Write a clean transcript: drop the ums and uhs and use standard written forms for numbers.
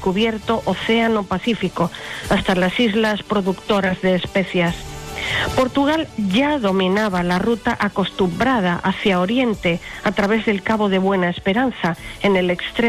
descubierto Océano Pacífico, hasta las islas productoras de especias. Portugal ya dominaba la ruta acostumbrada hacia Oriente a través del Cabo de Buena Esperanza, en el extremo